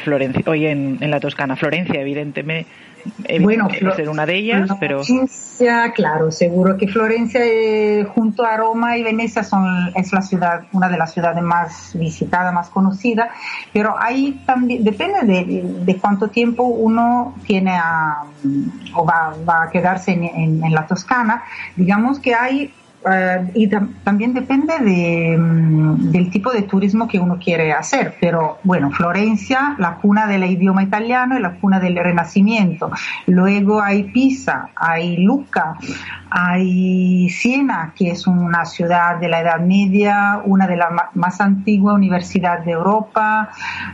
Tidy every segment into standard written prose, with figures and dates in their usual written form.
Florencia, hoy en la Toscana. Florencia, evidentemente, bueno, debe ser una de ellas, pero... Florencia, claro, seguro que Florencia junto a Roma y Venecia es la ciudad, una de las ciudades más visitadas, más conocidas, pero ahí también depende de cuánto tiempo uno tiene o va a quedarse en la Toscana. Digamos que hay y también depende del tipo de turismo que uno quiere hacer, pero bueno, Florencia, la cuna del idioma italiano y la cuna del Renacimiento. Luego hay Pisa, hay Lucca, hay Siena, que es una ciudad de la Edad Media, una de las más antiguas universidades de Europa,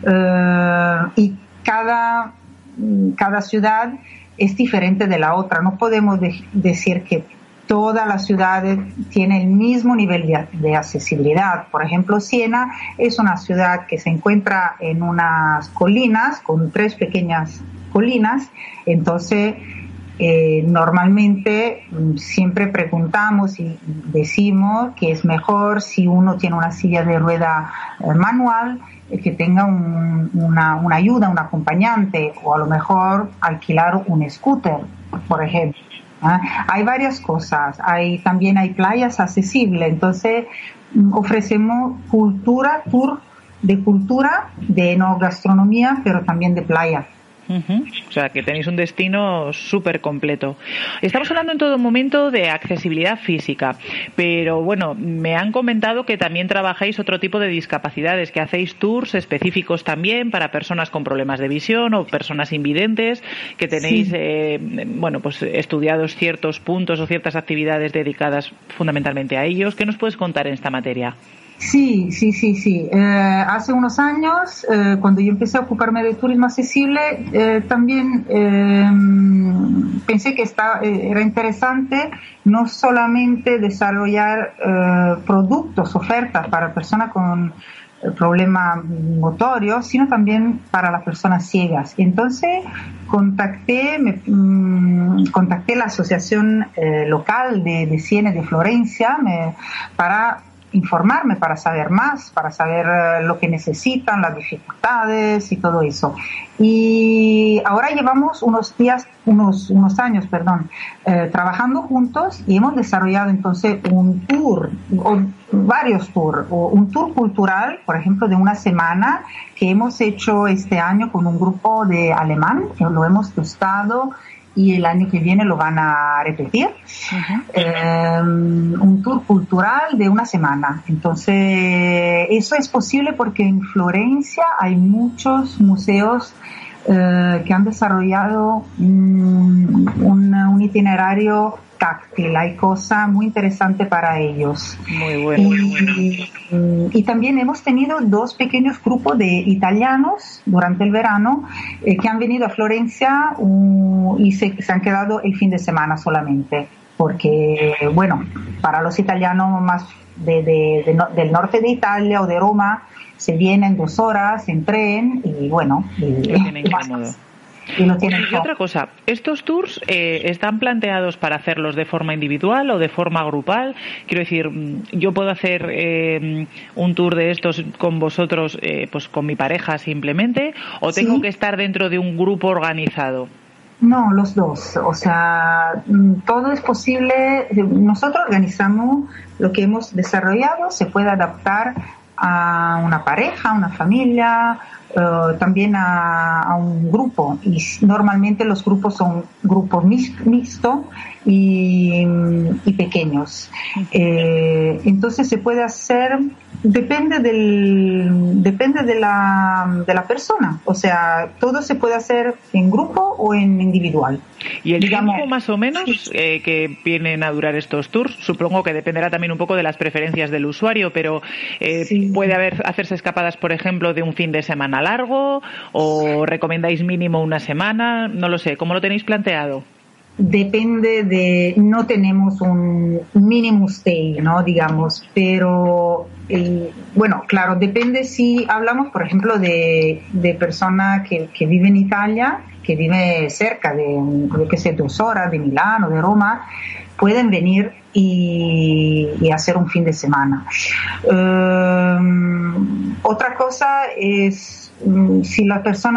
y cada ciudad es diferente de la otra. No podemos decir que todas las ciudades tienen el mismo nivel de accesibilidad. Por ejemplo, Siena es una ciudad que se encuentra en unas colinas, con 3 pequeñas colinas. Entonces, normalmente siempre preguntamos y decimos que es mejor si uno tiene una silla de rueda manual, que tenga una ayuda, un acompañante, o a lo mejor alquilar un scooter, por ejemplo. Hay varias cosas, también hay playas accesibles, entonces ofrecemos tour de cultura, de no gastronomía, pero también de playa. O sea, que tenéis un destino súper completo. Estamos hablando en todo momento de accesibilidad física, pero bueno, me han comentado que también trabajáis otro tipo de discapacidades, que hacéis tours específicos también para personas con problemas de visión o personas invidentes, que tenéis, bueno, pues estudiados ciertos puntos o ciertas actividades dedicadas fundamentalmente a ellos. ¿Qué nos puedes contar en esta materia? Sí. Hace unos años, cuando yo empecé a ocuparme de turismo accesible, también pensé que era interesante no solamente desarrollar productos, ofertas para personas con problemas motorios, sino también para las personas ciegas. Entonces contacté la asociación local de Siena y de Florencia para informarme, para saber más, para saber lo que necesitan, las dificultades y todo eso. Y ahora llevamos unos años, trabajando juntos, y hemos desarrollado entonces un tour, o varios tours, o un tour cultural, por ejemplo, de una semana, que hemos hecho este año con un grupo de alemán, que lo hemos testado, y el año que viene lo van a repetir. Un tour cultural de una semana. Entonces, eso es posible porque en Florencia hay muchos museos que han desarrollado un itinerario táctil. Hay cosas muy interesantes para ellos. Muy bueno. Y también hemos tenido 2 pequeños grupos de italianos durante el verano que han venido a Florencia y se han quedado el fin de semana solamente, porque, bueno, para los italianos más del norte de Italia o de Roma, se vienen 2 horas en tren y, bueno, y otra cosa, ¿estos tours están planteados para hacerlos de forma individual o de forma grupal? Quiero decir, yo puedo hacer un tour de estos con vosotros, pues con mi pareja simplemente, o tengo que estar dentro de un grupo organizado. No, los dos. O sea, todo es posible. Nosotros organizamos lo que hemos desarrollado, se puede adaptar a una pareja, a una familia, también a un grupo, y normalmente los grupos son grupos mixtos y pequeños. Entonces se puede hacer, depende de la persona, o sea, todo se puede hacer en grupo o en individual. ¿Y el tiempo más o menos que vienen a durar estos tours? Supongo que dependerá también un poco de las preferencias del usuario, pero ¿puede hacerse escapadas, por ejemplo, de un fin de semana largo, o recomendáis mínimo una semana? No lo sé, ¿cómo lo tenéis planteado? Depende no tenemos un minimum stay, ¿no? Digamos, pero bueno, claro, depende si hablamos, por ejemplo, de personas que viven en Italia, que vive cerca de, yo qué sé, 2 horas de Milán o de Roma, pueden venir y hacer un fin de semana. Otra cosa es si la persona